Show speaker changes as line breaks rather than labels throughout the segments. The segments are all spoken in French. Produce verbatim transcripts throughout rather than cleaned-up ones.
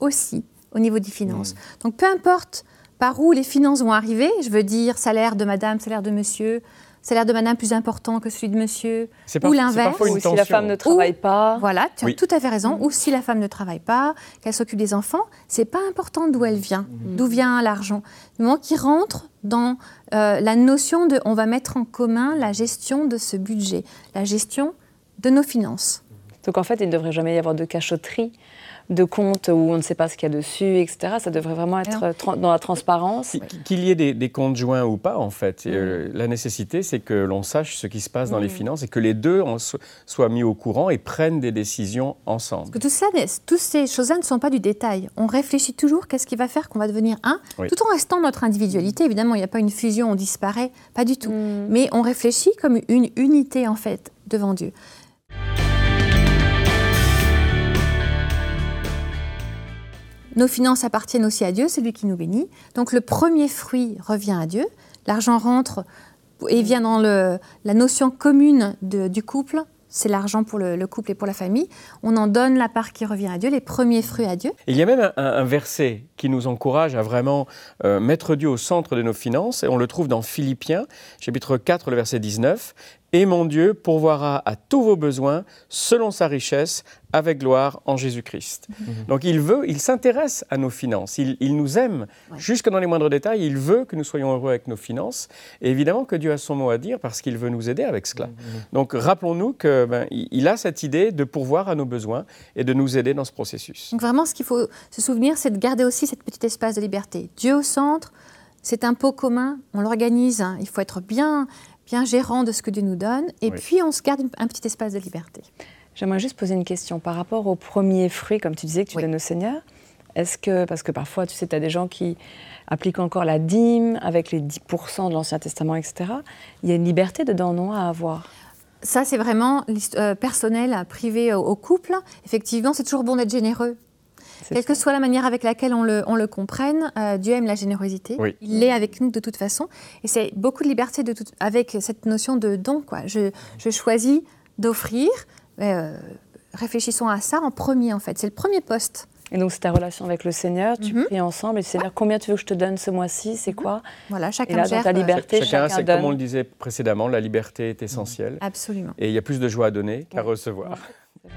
aussi au niveau des finances. Mmh. Donc, peu importe par où les finances vont arriver, je veux dire salaire de madame, salaire de monsieur, salaire de madame plus important que celui de monsieur,
c'est
ou
par,
l'inverse.
Ou
si la femme ne travaille
ou,
pas.
Voilà, tu as
oui.
tout à fait raison. Mmh. Ou si la femme ne travaille pas, qu'elle s'occupe des enfants, c'est pas important d'où elle vient, mmh. d'où vient l'argent. Du moment qu'il rentre dans euh, la notion de, on va mettre en commun la gestion de ce budget, la gestion de nos finances.
Donc en fait, il ne devrait jamais y avoir de cachotterie, de comptes où on ne sait pas ce qu'il y a dessus, et cetera. Ça devrait vraiment être tra- dans la transparence.
Qu'il y ait des, des comptes joints ou pas, en fait. Mmh. Euh, la nécessité, c'est que l'on sache ce qui se passe dans mmh. les finances et que les deux en so- soient mis au courant et prennent des décisions ensemble.
Parce que tout ça, toutes ces choses-là ne sont pas du détail. On réfléchit toujours qu'est-ce qui va faire qu'on va devenir un, oui. tout en restant notre individualité. Évidemment, il n'y a pas une fusion, on disparaît, pas du tout. Mmh. Mais on réfléchit comme une unité, en fait, devant Dieu. Nos finances appartiennent aussi à Dieu, c'est lui qui nous bénit. Donc le premier fruit revient à Dieu. L'argent rentre et vient dans le, la notion commune de, du couple. C'est l'argent pour le, le couple et pour la famille. On en donne la part qui revient à Dieu, les premiers fruits à Dieu.
Et il y a même un, un verset qui nous encourage à vraiment euh, mettre Dieu au centre de nos finances. Et on le trouve dans Philippiens, chapitre quatre, le verset dix-neuf. « Et mon Dieu pourvoira à tous vos besoins selon sa richesse avec gloire en Jésus-Christ. Mmh. » Donc il veut, il s'intéresse à nos finances, il, il nous aime ouais. jusque dans les moindres détails, il veut que nous soyons heureux avec nos finances. Et évidemment que Dieu a son mot à dire parce qu'il veut nous aider avec cela. Mmh. Donc rappelons-nous qu'il ben, il a cette idée de pourvoir à nos besoins et de nous aider dans ce processus.
Donc vraiment, ce qu'il faut se souvenir, c'est de garder aussi cette petite espace de liberté. Dieu au centre, c'est un pot commun, on l'organise, hein. Il faut être bien... bien gérant de ce que Dieu nous donne, et oui. puis on se garde un petit espace de liberté.
J'aimerais juste poser une question par rapport aux premiers fruits, comme tu disais, que tu oui. donnes au Seigneur. Est-ce que, parce que parfois, tu sais, tu as des gens qui appliquent encore la dîme avec les dix pour cent de l'Ancien Testament, et cetera. Il y a une liberté dedans, non, à avoir?
Ça, c'est vraiment euh, personnel, privé au, au couple. Effectivement, c'est toujours bon d'être généreux. Quelle que soit la manière avec laquelle on le, on le comprenne, euh, Dieu aime la générosité. Oui. Il l'est avec nous de toute façon. Et c'est beaucoup de liberté de tout, avec cette notion de don, quoi. Je, je choisis d'offrir. Euh, réfléchissons à ça en premier, en fait. C'est le premier poste.
Et donc, c'est ta relation avec le Seigneur. Tu mm-hmm. pries ensemble. Et Seigneur, combien tu veux que je te donne ce mois-ci? C'est quoi?
Voilà, chacun
et là,
gère.
Dans ta liberté,
chacun,
chacun
c'est
donne.
Comme on le disait précédemment, la liberté est essentielle.
Mm-hmm. Absolument.
Et il y a plus de joie à donner qu'à ouais. recevoir. Ouais.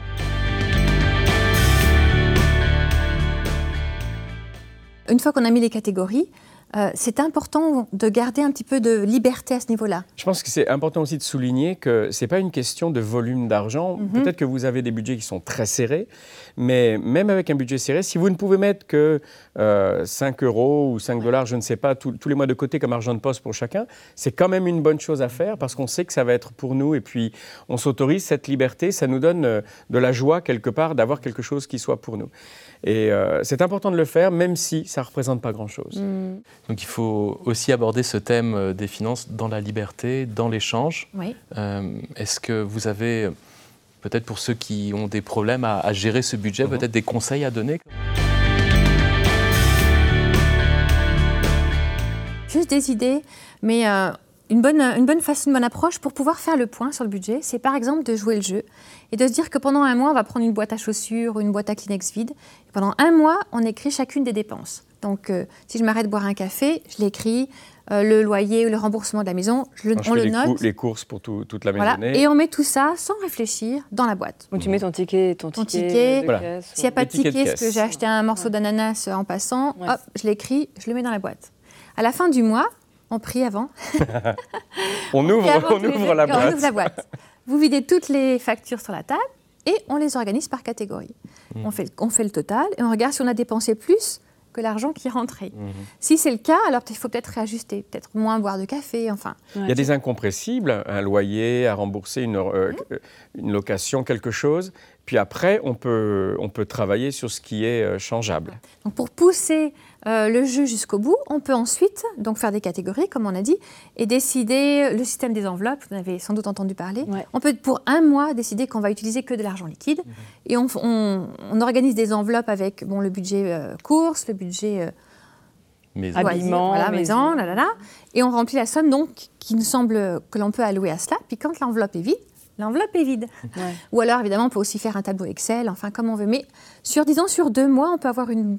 Une fois qu'on a mis les catégories, euh, c'est important de garder un petit peu de liberté à ce niveau-là.
Je pense que c'est important aussi de souligner que ce n'est pas une question de volume d'argent. Mm-hmm. Peut-être que vous avez des budgets qui sont très serrés, mais même avec un budget serré, si vous ne pouvez mettre que euh, cinq euros ou cinq dollars, je ne sais pas, tout, tous les mois de côté comme argent de poste pour chacun, c'est quand même une bonne chose à faire parce qu'on sait que ça va être pour nous et puis on s'autorise cette liberté, ça nous donne euh, de la joie quelque part d'avoir quelque chose qui soit pour nous. Et euh, c'est important de le faire, même si ça ne représente pas grand-chose.
Mmh. Donc il faut aussi aborder ce thème des finances dans la liberté, dans l'échange.
Oui.
Euh, est-ce que vous avez, peut-être pour ceux qui ont des problèmes à, à gérer ce budget, mmh. peut-être des conseils à donner?
Juste des idées, mais... Euh... Une bonne, une bonne façon, une bonne approche pour pouvoir faire le point sur le budget, c'est par exemple de jouer le jeu et de se dire que pendant un mois, on va prendre une boîte à chaussures ou une boîte à Kleenex vide. Et pendant un mois, on écrit chacune des dépenses. Donc, euh, si je m'arrête de boire un café, je l'écris, euh, le loyer ou le remboursement de la maison, je le,
je
on le
les
note.
Cou- les courses pour tout, toute la maisonnée.
Voilà. Et on met tout ça sans réfléchir dans la boîte.
Donc, tu mets ton ticket, ton,
ton
ticket,
ticket.
de
voilà.
caisse.
S'il n'y a pas de
ticket
ticket,
de
parce que j'ai acheté un morceau ouais. d'ananas en passant, ouais. hop, je l'écris, je le mets dans la boîte. À la fin du mois, on prie avant.
on ouvre, avant on ouvre la boîte.
On ouvre la boîte. Vous videz toutes les factures sur la table et on les organise par catégorie. Mmh. On, fait, on fait le total et on regarde si on a dépensé plus que l'argent qui rentrait. Mmh. Si c'est le cas, alors il faut peut-être réajuster, peut-être moins boire de café, enfin.
Ouais. Il y a des incompressibles, un loyer à rembourser, une, euh, mmh. une location, quelque chose. Puis après, on peut, on peut travailler sur ce qui est changeable.
Donc pour pousser euh, le jeu jusqu'au bout, on peut ensuite donc faire des catégories, comme on a dit, et décider le système des enveloppes. Vous en avez sans doute entendu parler. Ouais. On peut, pour un mois, décider qu'on va utiliser que de l'argent liquide. Mmh. Et on, on, on organise des enveloppes avec bon, le budget euh, course, le budget... Euh,
Maison. Habillement,
voilà,
maison,
maison là, là, là. Et on remplit la somme donc, qui nous semble que l'on peut allouer à cela. Puis quand l'enveloppe est vide, l'enveloppe est vide. Ouais. Ou alors, évidemment, on peut aussi faire un tableau Excel, enfin, comme on veut. Mais sur, disons, sur deux mois, on peut avoir une